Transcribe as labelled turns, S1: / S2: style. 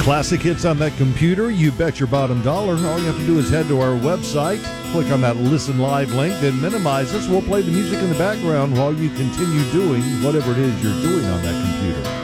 S1: Classic hits on that computer, you bet your bottom dollar. All you have to do is head to our website, click on that Listen Live link, then minimize this. We'll play the music in the background while you continue doing whatever it is you're doing on that computer.